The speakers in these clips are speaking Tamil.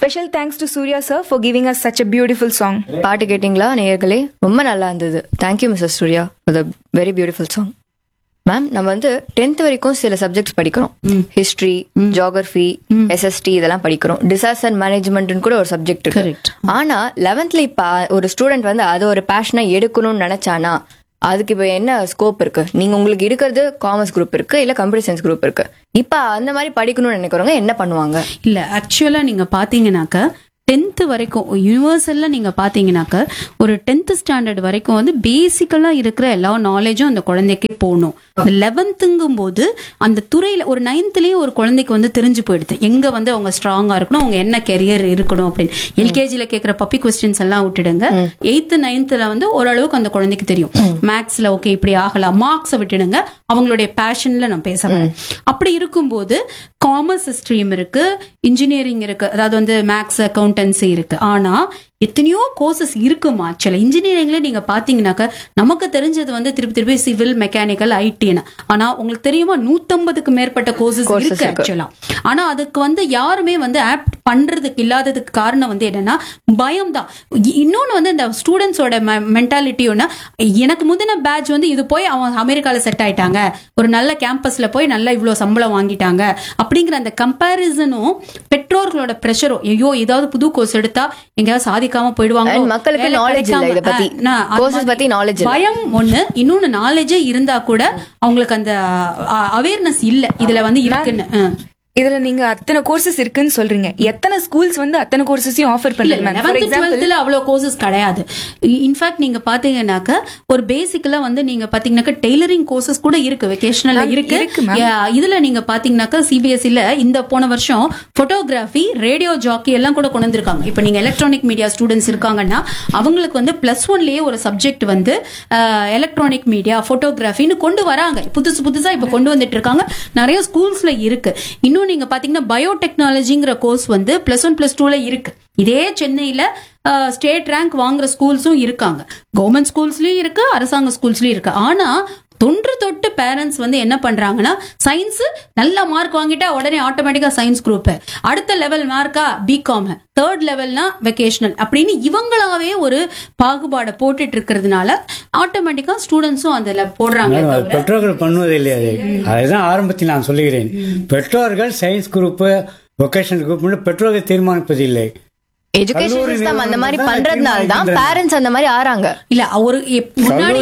Special thanks to Surya sir for giving us such a beautiful song. பாட்டு கேட்டிங்களா நேயர்களே? ரொம்ப நல்லா இருந்தது. Thank you Mrs Surya for the very beautiful song. Ma'am, நம்ம வந்து 10th வரைக்கும் சில சப்ஜெக்ட்ஸ் படிக்கிறோம். ஹிஸ்டரி, ஜியோகிராஃபி, எஸ்எஸ்டி இதெல்லாம் படிக்கிறோம். டிசாஸ்டர் மேனேஜ்மெண்ட்னு கூட ஒரு சப்ஜெக்ட் இருக்கு. ஆனா 11th இப்ப ஒரு ஸ்டூடெண்ட் வந்து அது ஒரு பேஷனா எடுக்கணும்னு நினைச்சானா அதுக்கு இப்ப என்ன ஸ்கோப் இருக்கு? நீங்க உங்களுக்கு இருக்கிறது காமர்ஸ் குரூப் இருக்கு, இல்ல கம்ப்யூட்டர் சயின்ஸ் குரூப் இருக்கு. இப்ப அந்த மாதிரி படிக்கணும்னு நினைக்கிறவங்க என்ன பண்ணுவாங்க? இல்ல ஆக்சுவலா நீங்க பாத்தீங்கன்னாக்க 10th வரைக்கும் யூனிவர்சல்ல நீங்க பாத்தீங்கன்னாக்க ஒரு 10th ஸ்டாண்டர்ட் வரைக்கும் வந்து பேசிக்கலா இருக்கிற எல்லா நாலேஜும் அந்த குழந்தைக்கு போகணும். 11ங்கும் போது அந்த துறையில ஒரு 9thலயே ஒரு குழந்தைக்கு வந்து தெரிஞ்சு போயிடுது எங்க வந்து அவங்க ஸ்ட்ராங்கா இருக்கணும், அவங்க என்ன கெரியர் இருக்கணும் அப்படின்னு. எல்கேஜில கேட்கிற பப்பி கொஸ்டின்ஸ் எல்லாம் விட்டுடுங்க. 8th 9thல வந்து ஓரளவுக்கு அந்த குழந்தைக்கு தெரியும். மேக்ஸ்ல ஓகே இப்படி ஆகலாம், மார்க்ஸை விட்டுடுங்க, அவங்களுடைய பேஷன்ல நான் பேசுறேன். அப்படி இருக்கும்போது காமர்ஸ் ஸ்ட்ரீம் இருக்கு, இன்ஜினியரிங் இருக்கு, அதாவது வந்து மேக்ஸ் அக்கௌண்டன்சி இருக்கு. ஆனா எத்தனையோ கோர்சஸ் இருக்குமா ஆக்சுவலா இன்ஜினியரிங்ல நீங்க பாத்தீங்கன்னாக்க நமக்கு தெரிஞ்சது வந்து திருப்பி சிவில், மெக்கானிக்கல், ஐடின்னு. ஆனா உங்களுக்கு தெரியுமா 150க்கு மேற்பட்ட கோர்சஸ் இருக்கு ஆக்சுவலா. ஆனா அதுக்கு வந்து யாருமே வந்து ஆப்ட் பண்றதுக்கு இல்லாததுக்கு காரணம் வந்து என்னன்னா பயம் தான். இன்னொன்னு வந்து இந்த ஸ்டூடெண்ட்ஸோட மென்டாலிட்டி ஒண்ணு, எனக்கு முந்தின பேட்ச் வந்து இது போய் அவங்க அமெரிக்கால செட் ஆயிட்டாங்க, ஒரு நல்ல கேம்பஸ்ல போய் நல்லா இவ்வளவு சம்பளம் வாங்கிட்டாங்க அப்படிங்கிற அந்த கம்பேரிசனும் பெற்றோர்களோட பிரஷரும், ஐயோ ஏதாவது புது கோர்ஸ் எடுத்தா எங்கேயாவது சாதிக்காம போயிடுவாங்க, மக்களுக்கு நாலேஜ் இல்ல இத பத்தி, கோர்சஸ் பத்தி நாலேஜ் பயம் ஒண்ணு. இன்னொன்னு நாலேஜே இருந்தா கூட அவங்களுக்கு அந்த அவேர்னஸ் இல்ல இதுல வந்து இருக்குன்னு. இதுல நீங்க அத்தனை கோர்சஸ் இருக்குன்னு சொல்றீங்க, எத்தனை ஸ்கூல்ஸ் வந்து அத்தனை கோர்சஸையும் ஆஃபர் பண்றாங்க? 11th 12th அவ்வளவு கோர்சஸ் கிடையாது. இன்ஃபேக்ட் நீங்க பாத்தீங்கன்னாக்க ஒரு பேசிக்கலா வந்து நீங்க பாத்தீங்கன்னாக்க டெய்லரிங் கோர்சஸ் கூட இருக்கு, வெகேஷனல்ல இருக்கு. இதுல நீங்க பாத்தீங்கன்னாக்க சிபிஎஸ்இல இந்த போன வருஷம் போட்டோகிராஃபி, ரேடியோ ஜாக்கி எல்லாம் கூட கொண்டு வந்திருக்காங்க. இப்ப நீங்க எலக்ட்ரானிக் மீடியா ஸ்டூடெண்ட்ஸ் இருக்காங்கன்னா அவங்களுக்கு வந்து +1லயே ஒரு சப்ஜெக்ட் வந்து எலக்ட்ரானிக் மீடியா, போட்டோகிராஃபின்னு கொண்டு வராங்க. புதுசா இப்ப கொண்டு வந்துட்டு இருக்காங்க, நிறைய ஸ்கூல்ஸ்ல இருக்கு. இன்னும் நீங்க பாத்தீங்கன்னா பயோடெக்னாலஜிங்கிற கோர்ஸ் வந்து +1 +2ல இருக்கு. இதே சென்னையில ஸ்டேட் ரேங்க் வாங்குற ஸ்கூல்ஸும் இருக்காங்க, கவர்மெண்ட் ஸ்கூல்ஸ்லயும் இருக்கு, அரசாங்க ஸ்கூல்ஸ்லயும் இருக்கு. ஆனா தொட்டு பேரண்ட்ஸ் வந்து என்ன பண்றாங்கன்னா சயின்ஸ் நல்ல மார்க் வாங்கிட்டா உடனே ஆட்டோமேட்டிக்கா சயின்ஸ் குரூப், அடுத்த லெவல் மார்க்கா பிகாம், 3rd லெவல்னா வெகேஷனல் அப்படின்னு இவங்களாவே ஒரு பாகுபாடை போட்டுட்டு இருக்கிறதுனால ஆட்டோமேட்டிக்கா ஸ்டூடெண்ட்ஸும் அதுல போடுறாங்க. பெற்றோர்கள் பண்ணுவது இல்லையா? அதுதான் ஆரம்பத்தில் நான் சொல்லுகிறேன். பெற்றோர்கள் சயின்ஸ் குரூப், வொகேஷனல் குரூப் பெற்றோர்கள் தீர்மானிப்பது இல்லை. எஜுகேஷன் சிஸ்டம் அந்த மாதிரி பண்றதுனால தான் பேரண்ட்ஸ் அந்த மாதிரி ஆறாங்க. இல்ல ஒரு முன்னாடி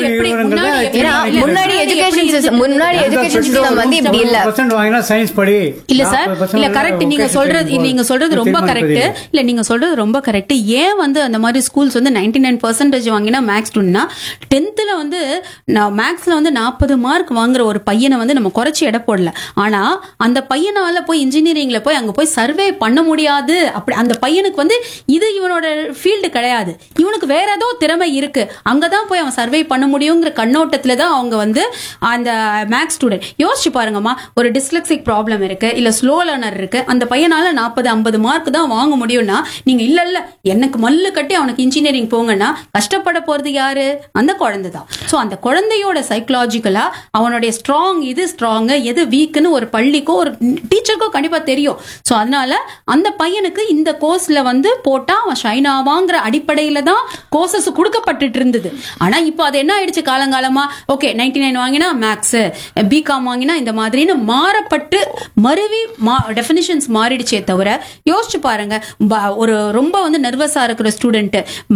முன்னாடி எஜுகேஷன் சிஸ்டம் வந்து இப்படி இல்ல. வாங்கினா சயின்ஸ் படி இல்ல சார், இல்ல கரெக்ட் நீங்க சொல்றது ரொம்ப கரெக்ட். இல்ல நீங்க சொல்றது ரொம்ப கரெக்ட். ஏன் வந்து அந்த மாதிரி ஸ்கூல்ஸ் வந்து 99% வாங்கினா மேக்ஸ் ஸ்டூடெண்ட்னா 10thல வந்து மேக்ஸ்ல வந்து 40 மார்க் வாங்குற ஒரு பையனை வந்து நம்ம குறைச்சி எடை போடல. ஆனா அந்த பையனால போய் இன்ஜினியரிங்ல போய் அங்க போய் சர்வே பண்ண முடியாது. அப்படி அந்த பையனுக்கு வந்து இது இவனோட ஃபீல்டு கிடையாது, இவனுக்கு வேற ஏதோ திறமை இருக்கு, அங்கதான் போய் அவன் சர்வே பண்ண முடியுங்கிற கண்ணோட்டத்துல தான் அவங்க வந்து அந்த மேக்ஸ் ஸ்டூடெண்ட். யோசிச்சு பாருங்கம்மா, ஒரு டிஸ்லெக்சிக் ப்ராப்ளம் இருக்கு, இல்ல ஸ்லோ லேர்னர் இருக்கு, அந்த பையனால 40-50 மார்க் தான் வாங்க முடியும்னா நீங்க இல்ல எனக்கு மல்லு கட்டி அவனுக்கு இன்ஜினியரிங் போங்கன்னா கஷ்டப்பட போறது யாரு? அந்த குழந்தை தான். சோ அந்த குழந்தையோட சைக்கலாஜிக்கலா அவனுடைய ஸ்ட்ராங் எது ஸ்ட்ராங் எது வீக்னு ஒரு பள்ளிக்கோ ஒரு டீச்சருக்கோ கண்டிப்பா தெரியும். சோ அதனால அந்த பையனுக்கு இந்த கோர்ஸ்ல வந்து போட்டா அவன் ஷைன் ஆவாங்கிற அடிப்படையில தான் கோர்சஸ் கொடுக்கப்பட்டு இருந்தது. ஆனா இப்போ அது என்ன ஆயிடுச்சு, காலங்காலமா ஓகே 99 வாங்கினா மேக்ஸ், பிகாம் வாங்கினா இந்த மாதிரின்னு மாறப்பட்டு மறுவி டெஃபினிஷன்ஸ் மாறிடுச்சே தவிர, யோசிச்சு பாருங்க, ஒரு ரொம்ப வந்து நர்வஸா இருக்கிற ஸ்டூடெண்ட்,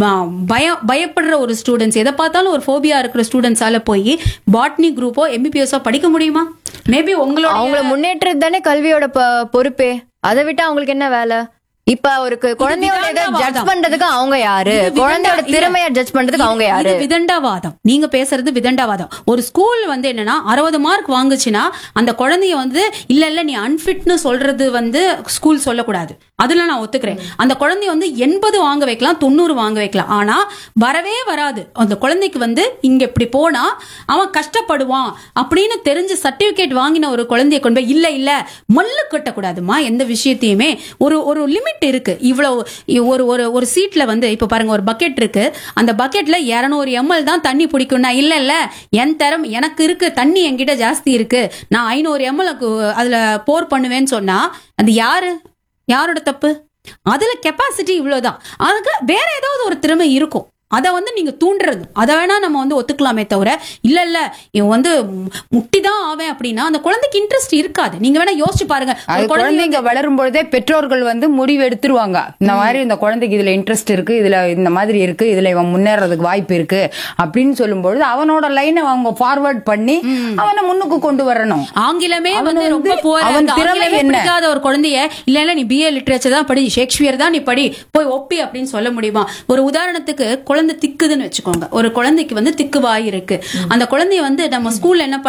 பயப்படுற ஒரு ஸ்டூடெண்ட்ஸ், எதை பார்த்தாலும் ஒரு ஃபோபியா இருக்கிற ஸ்டூடெண்ட்ஸால போய் பாட்னி குரூப்போ எம்பிபிஎஸ்ஓ படிக்க முடியுமா? மேபி அவங்கள முன்னேற்றது தானே கல்வியோட பொறுப்பே. அதை விட்டு அவங்களுக்கு என்ன வேலை? இப்ப ஒரு குழந்தையோட ஜட்ஜ் பண்றதுக்கு அவங்க யாரு? குழந்தையோட திறமையை ஜட்ஜ் பண்றதுக்கு அவங்க யாரு? விதண்டாவாதம். நீங்க பேசுறது விதண்டாவாதம். ஒரு ஸ்கூல் வந்து என்னன்னா 60 மார்க் வாங்குச்சுன்னா அந்த குழந்தைய வந்து இல்ல நீ அன்ஃபிட்னு சொல்றது வந்து ஸ்கூல் சொல்லக்கூடாது. அதுல நான் ஒத்துக்கிறேன். அந்த குழந்தைய வந்து 80 வாங்க வைக்கலாம், 90 வாங்க வைக்கலாம். ஆனா வரவே வராது. அந்த குழந்தைக்கு வந்து இங்க இப்படி போனா அவன் கஷ்டப்படுவான் அப்படின்னு தெரிஞ்சு சர்டிபிகேட் வாங்கின ஒரு குழந்தைய கொண்டு போய் இல்ல மல்லு கட்டக்கூடாதுமா. எந்த விஷயத்தையுமே ஒரு லிமிட் இருக்கு. இவ்வளவு ஒரு சீட்ல வந்து இப்ப பாருங்க, ஒரு பக்கெட் இருக்கு, அந்த பக்கெட்ல 200 ml தான் தண்ணி பிடிக்கும்னா இல்ல என் தரம் எனக்கு இருக்கு, தண்ணி என்கிட்ட ஜாஸ்தி இருக்கு, நான் 500 ml அதுல போர் பண்ணுவேன்னு சொன்னா அது யாரோட தப்பு? அதுல கெப்பாசிட்டி இவ்வளவுதான். அதுக்கு வேற ஏதாவது ஒரு திறமை இருக்கும், அதை வந்து நீங்க தூண்டுறது, அதை வேணா நம்ம வந்து ஒத்துக்கலாமே தவிர, இல்ல இவன் வந்து முட்டிதான் ஆவேன் அப்படின்னா அந்த குழந்தைக்கு இன்ட்ரெஸ்ட் இருக்காது. நீங்க வேணா யோசிச்சு பாருங்க. அது குழந்தைங்க வளரும் பொழுதே பெற்றோர்கள் வந்து முடிவு எடுத்துருவாங்க, இந்த மாதிரி இந்த குழந்தைக்கு இதுல இன்ட்ரெஸ்ட் இருக்கு, இதுல இந்த மாதிரி இருக்கு, இதுல இவன் முன்னேறதுக்கு வாய்ப்பு இருக்கு அப்படின்னு சொல்லும் பொழுது அவனோட லைனை அவங்க ஃபார்வர்ட் பண்ணி அவனை முன்னுக்கு கொண்டு வரணும். ஆங்கிலமே வந்து ரொம்ப அவன் திறமை என்ன பிடிக்காத ஒரு குழந்தைய இல்ல நீ பிஏ லிட்ரேச்சர் தான் படி, ஷேக்ஸ்பியர் தான் நீ படி, போய் ஒப்பி அப்படின்னு சொல்ல முடியுமா? ஒரு உதாரணத்துக்கு குழந்தை திக்குதுன்னு வச்சுக்கோங்க, ஒரு குழந்தைக்கு வந்து திக்கு வாய் இருக்கு, அந்த குழந்தைய வந்து நம்ம ஸ்கூல்ல என்ன